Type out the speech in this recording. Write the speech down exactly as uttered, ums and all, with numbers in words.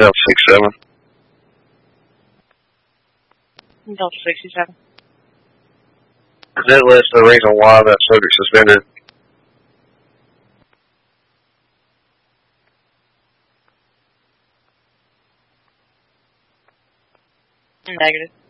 Delta sixty-seven. Delta sixty-seven. Does it list the reason why that subject suspended? Negative.